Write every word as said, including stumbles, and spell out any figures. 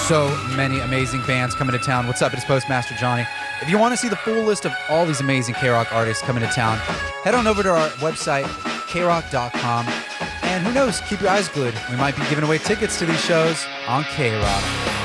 so many amazing bands coming to town. What's up? It's Postmaster Johnny. If you want to see the full list of all these amazing K-Rock artists coming to town, head on over to our website, k rock dot com. And who knows, keep your eyes glued. We might be giving away tickets to these shows on K-Rock.